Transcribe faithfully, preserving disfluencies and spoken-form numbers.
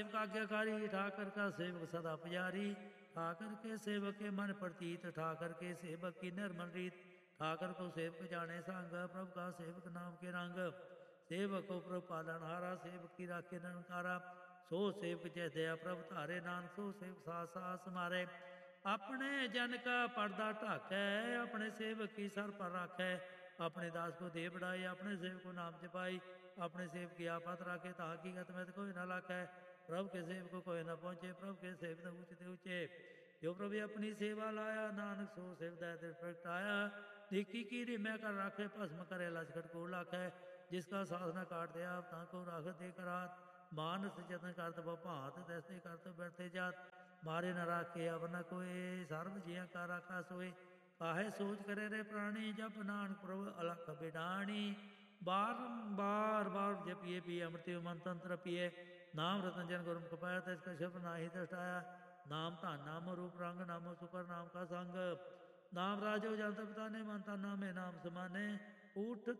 सेवक आज्ञाकारी, ठाकर का सेवक सदा पुजारी, ठाकर के सेवक के मन प्रतीत, ठाकर के सेवक की निर्मल रीत, ठाकर को सेवक जाने संग, प्रभु का सेवक नाम के रंग, सेवक को प्रभु पालनहारा, सेवक की राखे निरंकारा, सो सेवक जय दया प्रभु धारे, नानक सो सेवक सास सास मारे, अपने जन का पर्दा ढाकै, अपने सेवक की सर पर राखै, अपने दास को दे बढ़ाई, अपने सेवक को नाम जपाई, अपने सेवक की आफत राखे, ताकि हकीकत में तो कोई न लाखे, प्रभु के सेवक को कोई न पहुँचे, प्रभु के सेवक ऊँचते ऊँचे, जो प्रभु अपनी सेवा लाया, नानक सो सेव दया प्रगटाया, निकी की रिमै कर राखे, भस्म करे लचकट को लाखे, जिसका साधना काट दिया ताको राख दे करात, मानस जतन करत भात, दस्ते करत बैठे जात, मारे न राखे अब न कोई, सर्व जिया का राखा सोए, काहे सोच करे रे प्राणी, जप नानक प्रभु अलख बिडाणी, बारंबार बार जपिए पिए अमृत मंत्र पिए, नाम रतन जन गुरमुख पाया, तिसका शब्द नाही दृष्टाया, नाम धन नाम रूप रंग, नामो सुकर नाम का संग, नाम राजो जंत पिता ने मनता नामे नाम समाने, उठ